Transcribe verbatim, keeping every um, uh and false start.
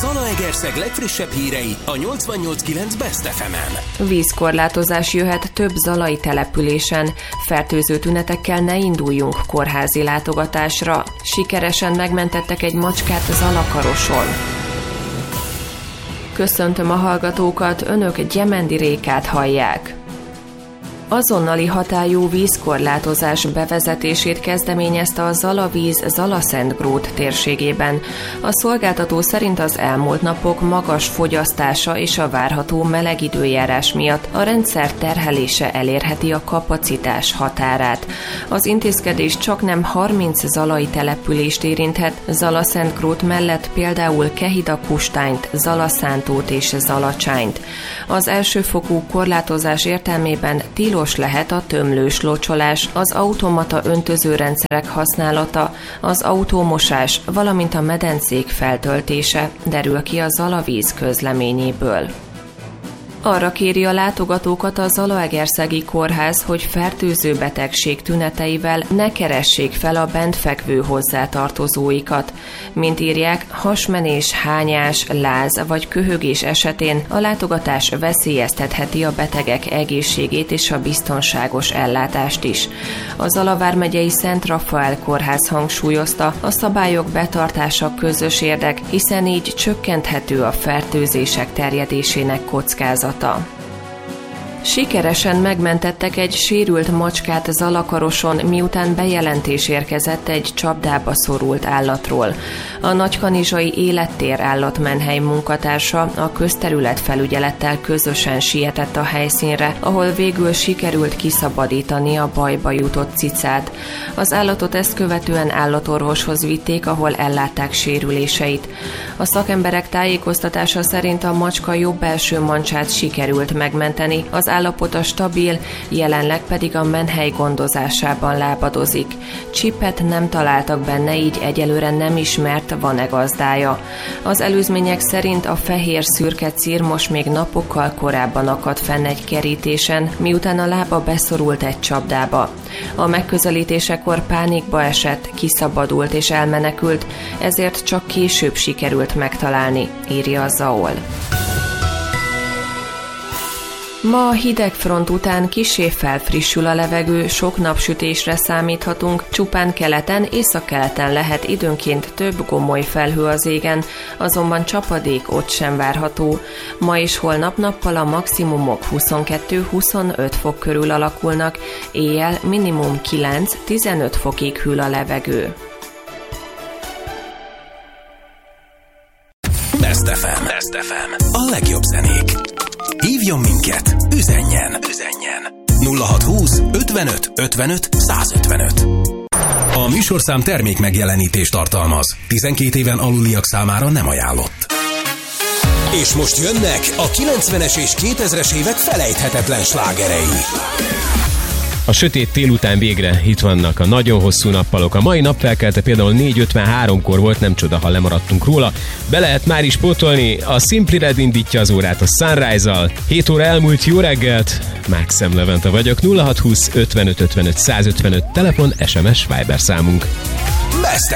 Zalaegerszeg legfrissebb hírei a nyolcvannyolc kilenc Best ef emen. Vízkorlátozás jöhet több zalai településen. Fertőző tünetekkel ne induljunk kórházi látogatásra. Sikeresen megmentettek egy macskát Zalakaroson. Köszöntöm a hallgatókat, önök Gyemendi Rékát hallják. Azonnali hatályú vízkorlátozás bevezetését kezdeményezte a Zalavíz Zalaszentgrót térségében. A szolgáltató szerint az elmúlt napok magas fogyasztása és a várható meleg időjárás miatt a rendszer terhelése elérheti a kapacitás határát. Az intézkedés csaknem harminc zalai települést érinthet, Zalaszentgrót mellett például Kehida-Kustányt, Zalaszántót és Zalacsányt. Az elsőfokú korlátozás értelmében tilos lehet a tömlős locsolás, az automata öntözőrendszerek használata, az autómosás, valamint a medencék feltöltése, derül ki a Zalavíz közleményéből. Arra kéri a látogatókat a Zalaegerszegi Kórház, hogy fertőző betegség tüneteivel ne keressék fel a bent fekvő hozzátartozóikat. Mint írják, hasmenés, hányás, láz vagy köhögés esetén a látogatás veszélyeztetheti a betegek egészségét és a biztonságos ellátást is. A Zala vármegyei Szent Rafael Kórház hangsúlyozta, a szabályok betartása közös érdek, hiszen így csökkenthető a fertőzések terjedésének kockázata. Sikeresen megmentettek egy sérült macskát Zalakaroson, miután bejelentés érkezett egy csapdába szorult állatról. A nagykanizsai Élettér állatmenhely munkatársa a közterület felügyelettel közösen sietett a helyszínre, ahol végül sikerült kiszabadítani a bajba jutott cicát. Az állatot ezt követően állatorvoshoz vitték, ahol ellátták sérüléseit. A szakemberek tájékoztatása szerint a macska jobb belső mancsát sikerült megmenteni, az állapota stabil, jelenleg pedig a menhely gondozásában lábadozik. Csipet nem találtak benne, így egyelőre nem ismert, van-e gazdája. Az előzmények szerint a fehér-szürke cirmos még napokkal korábban akadt fenn egy kerítésen, miután a lába beszorult egy csapdába. A megközelítésekor pánikba esett, kiszabadult és elmenekült, ezért csak később sikerült megtalálni, írja a Zaol. Ma a hidegfront után kissé felfrissül a levegő, sok napsütésre számíthatunk, csupán keleten, északkeleten lehet időnként több gomoly felhő az égen, azonban csapadék ott sem várható. Ma és holnap nappal a maximumok huszonkettő-huszonöt fok körül alakulnak, éjjel minimum kilenc-tizenöt fokig hűl a levegő. Best ef em. Best ef em. A legjobb zenék. Hívjon minket, üzenjen, üzenjen. nulla hatszázhúsz ötvenöt ötvenöt százötvenöt. A műsorszám termék megjelenítést tartalmaz. tizenkét éven aluliak számára nem ajánlott. És most jönnek a kilencvenes és kétezres évek felejthetetlen slágerei. A sötét tél után végre itt vannak a nagyon hosszú nappalok. A mai napfelkelte például négy ötvenháromkor volt, nem csoda, ha lemaradtunk róla. Be lehet már is pótolni, a Simply Red indítja az órát a Sunrise-al. hét óra elmúlt, jó reggelt! Mákszem Levente vagyok, nulla hatszázhúsz ötvenöt ötvenöt százötvenöt, telefon, es em es, Viber számunk.